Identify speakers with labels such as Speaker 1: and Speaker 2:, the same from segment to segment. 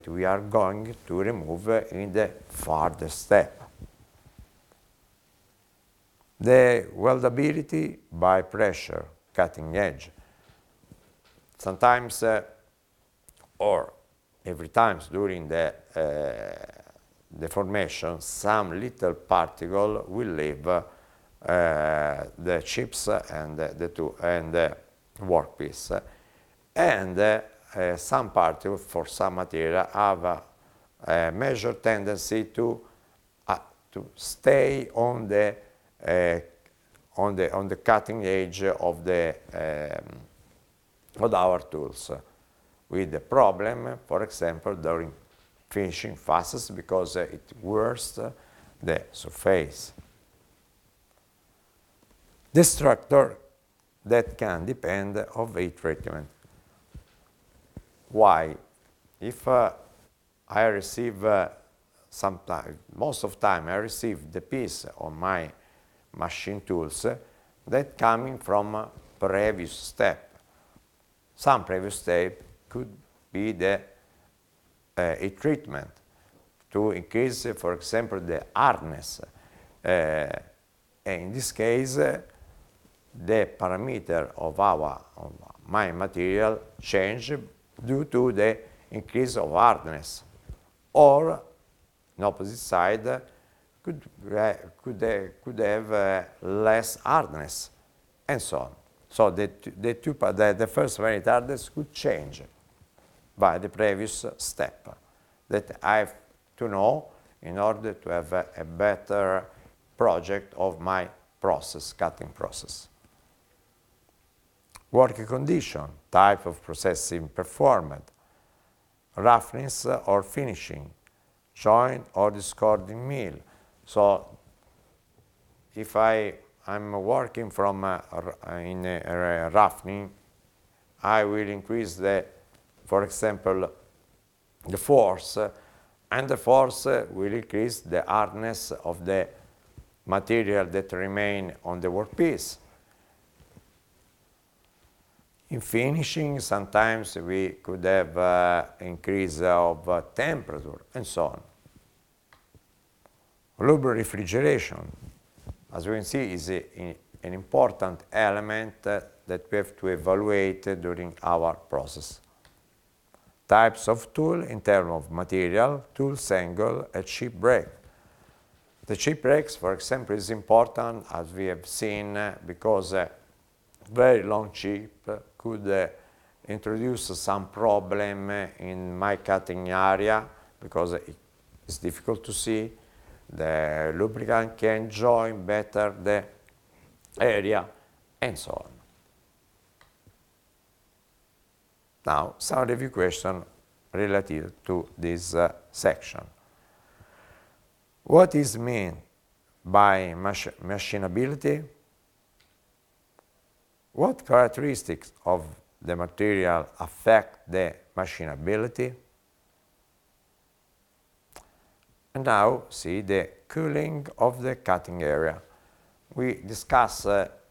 Speaker 1: we are going to remove in the further step. The weldability by pressure, cutting edge. Sometimes or every time during the deformation, some little particle will leave the chips and the workpiece, and some particles for some material have a major tendency to stay on the cutting edge of our tools, with the problem, for example, during finishing facets, because it wears the surface. The structure that can depend on heat treatment. Why? If I receive sometimes, most of the time, I receive the piece on my machine tools that coming from a previous step. Some previous step could be the heat treatment to increase, for example, the hardness. And in this case, the parameter of my material change due to the increase of hardness, or on opposite side could have less hardness, and so on. So the first variant hardness could change by the previous step that I have to know in order to have a better project of my process, cutting process. Working condition, type of processing performed, roughness or finishing, joint or discording mill. So if I'm working from in a roughening, I will increase for example, the force, and the force will increase the hardness of the material that remain on the workpiece. In finishing, sometimes we could have increase of temperature, and so on. Lubricant refrigeration, as we can see, is an important element that we have to evaluate during our process. Types of tool in terms of material, tools angle, and chip break. The chip breaks, for example, is important, as we have seen, because very long chip could introduce some problem in my cutting area, because it's difficult to see. The lubricant can join better the area, and so on. Now, some review questions related to this section. What is meant by machinability? What characteristics of the material affect the machinability? And now see the cooling of the cutting area. We discussed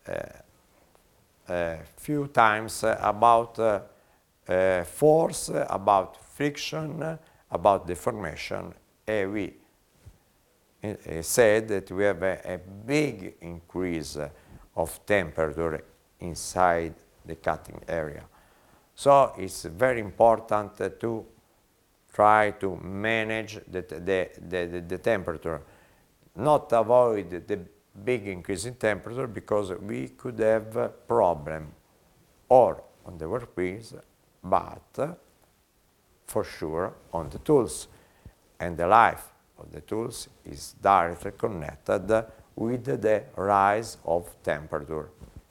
Speaker 1: a few times about force, about friction, about deformation, and we said that we have a big increase of temperature inside the cutting area. So it's very important to try to manage the temperature, not avoid the big increase in temperature, because we could have a problem or on the workpiece, but for sure on the tools. And the life of the tools is directly connected with the rise of temperature.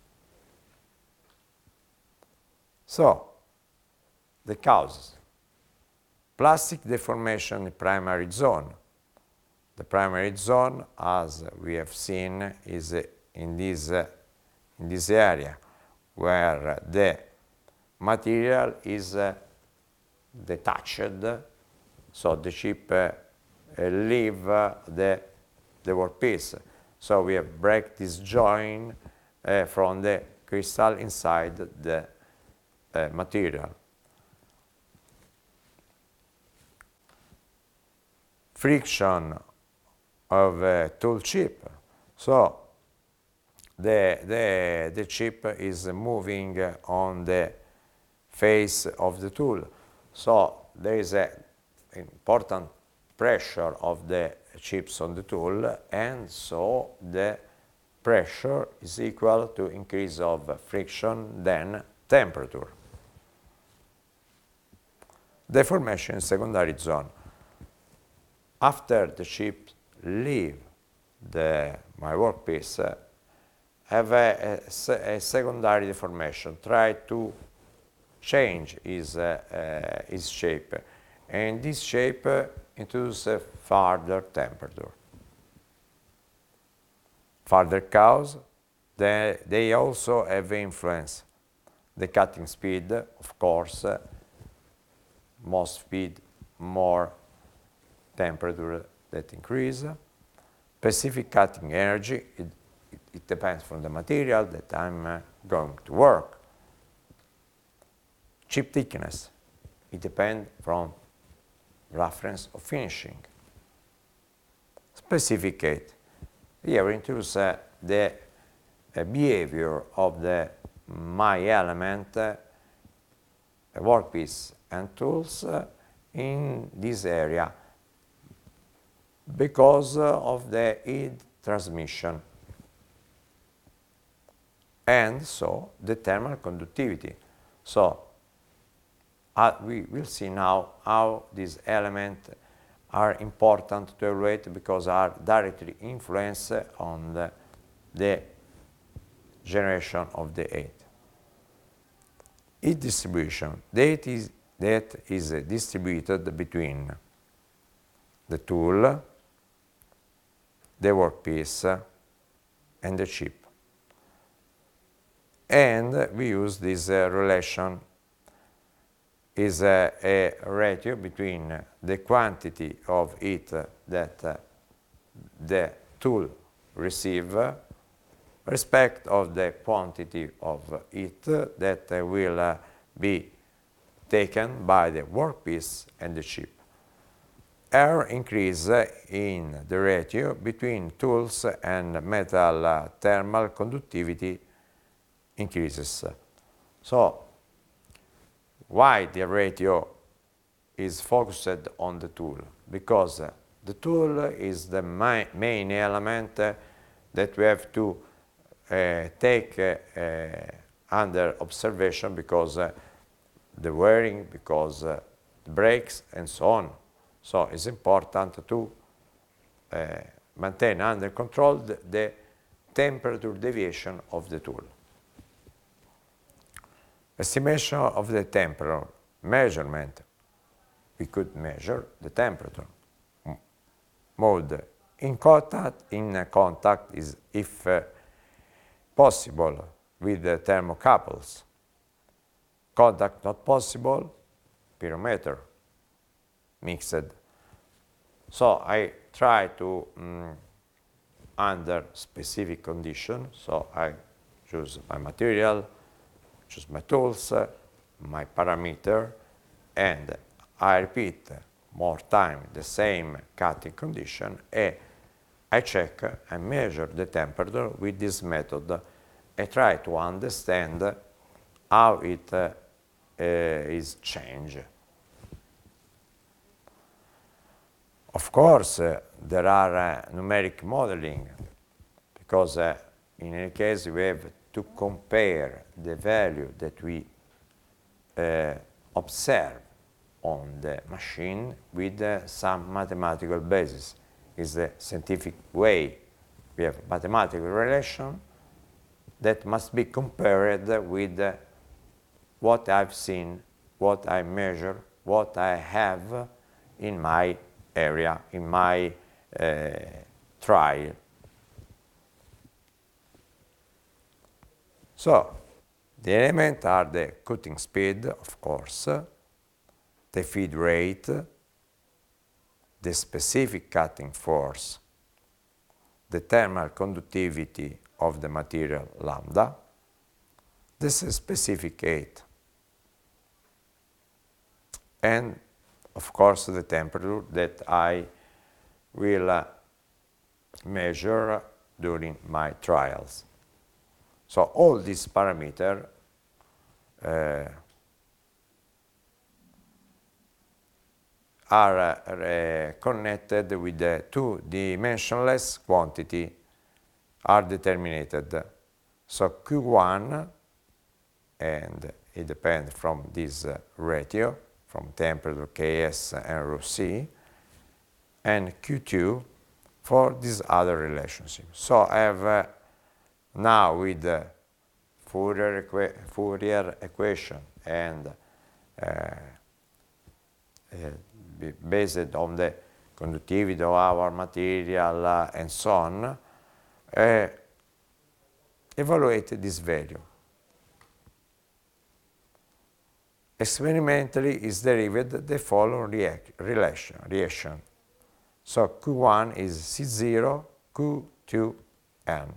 Speaker 1: So, the causes. Plastic deformation in primary zone. The primary zone, as we have seen, is in this area, where the material is detached, so the chip leave the workpiece. So we have break this joint from the crystal inside the material. friction of a tool chip. So the chip is moving on the face of the tool. So there is an important pressure of the chips on the tool, and so the pressure is equal to increase of friction then temperature. Deformation in secondary zone. After the chips leave my workpiece, have a secondary deformation, try to change its shape, and this shape introduces further temperature. Further cause, they also have influence. The cutting speed, of course, more speed, more temperature that increase. Specific cutting energy, it depends from the material that I'm going to work. Chip thickness, it depends from reference of finishing. Specificate, here we introduce the behavior of my element, workpiece and tools in this area because of the heat transmission, and so the thermal conductivity. So we will see now how these elements are important to evaluate because are directly influence on the generation of the heat. Heat distribution. The heat is distributed between the tool, the workpiece, and the chip. And we use this relation is a ratio between the quantity of heat that the tool receives respect of the quantity of heat that will be taken by the workpiece and the chip. Air increase in the ratio between tools and metal thermal conductivity increases. So, why the ratio is focused on the tool? Because the tool is the main element that we have to take under observation because the wearing, because the brakes, and so on. So it's important to maintain under control the temperature deviation of the tool. Estimation of the temperature, measurement. We could measure the temperature. Mode in contact is if possible with the thermocouples. Contact not possible, pyrometer, mixed. So I try to under specific conditions. So I choose my material, choose my tools, my parameter, and I repeat more time the same cutting condition, and I check and measure the temperature with this method and try to understand how it is changed. Of course, there are numeric modeling because in any case we have to compare the value that we observe on the machine with some mathematical basis. Is the scientific way. We have mathematical relation that must be compared with what I've seen, what I measure, what I have in my area, in my trial. So, the elements are the cutting speed, of course, the feed rate, the specific cutting force, the thermal conductivity of the material lambda, the specific heat, and of course the temperature that I will measure during my trials. So all these parameters are connected with the two-dimensionless quantity are determined. So Q1, and it depends from this ratio, from temperature Ks and rho c, and Q2 for this other relationship. So I have now with the Fourier equation and based on the conductivity of our material and so on, evaluate this value. Experimentally is derived the following reaction. So Q1 is C0, Q2N.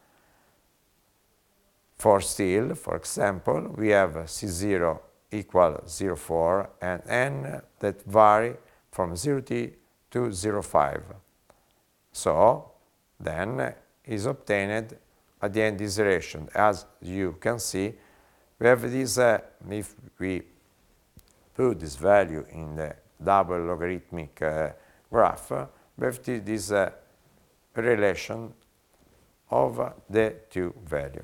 Speaker 1: For steel, for example, we have C0 equal 0.4 and N that vary from 0T to 0.5. So then is obtained at the end this relation. As you can see, we have this, if we put this value in the double logarithmic graph, we have this relation of the two values.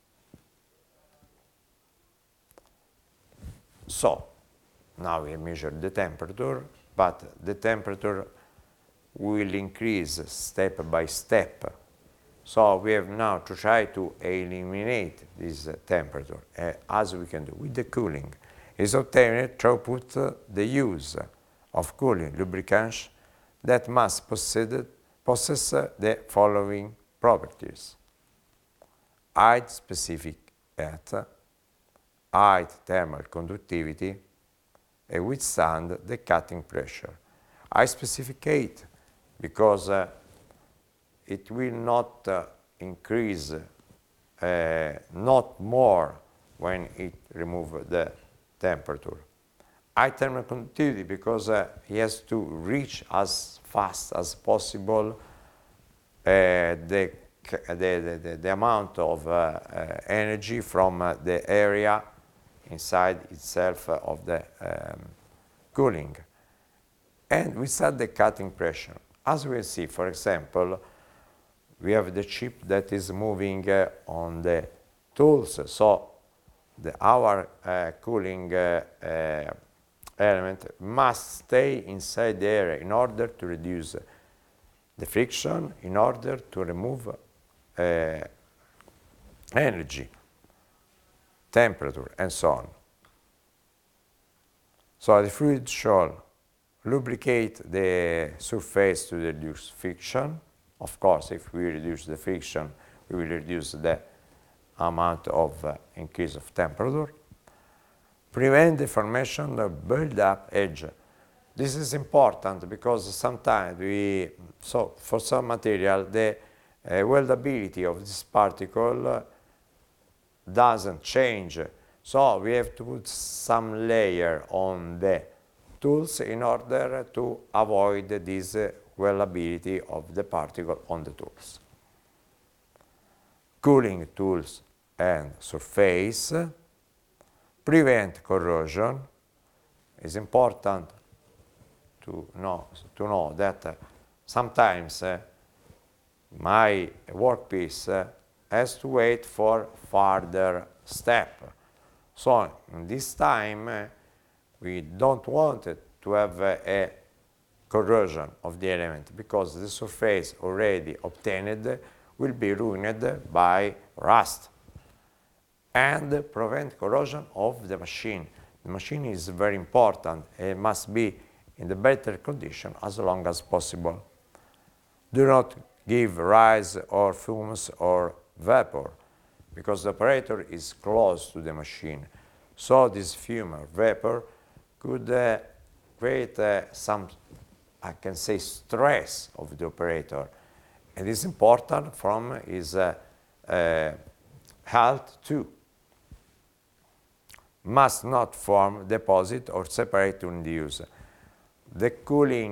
Speaker 1: So now we measure the temperature, but the temperature will increase step by step. So we have now to try to eliminate this temperature, as we can do with the cooling. Is obtained through the use of cooling lubricants that must possess the following properties: height specific at, high thermal conductivity, and withstand the cutting pressure. High specific heat because it will not increase, not more when it removes the temperature. High thermal conductivity because he has to reach as fast as possible the amount of energy from the area inside itself of the cooling. And we set the cutting pressure. As we see, for example, we have the chip that is moving on the tools. So our cooling element must stay inside the area in order to reduce the friction, in order to remove energy, temperature, and so on. So the fluid should lubricate the surface to reduce friction. Of course, if we reduce the friction, we will reduce the amount of increase of temperature. Prevent the formation of build-up edge. This is important because sometimes for some material, the weldability of this particle doesn't change. So we have to put some layer on the tools in order to avoid this weldability of the particle on the tools. Cooling tools and surface. Prevent corrosion. It's important to know that sometimes my workpiece has to wait for further step. So in this time, we don't want it to have a corrosion of the element because the surface already obtained will be ruined by rust. And prevent corrosion of the machine. The machine is very important. It must be in the better condition as long as possible. Do not give rise or fumes or vapor because the operator is close to the machine. So this fume or vapor could create some, I can say, stress of the operator. And it's important from his health too. Must not form, deposit, or separate during the use. The cooling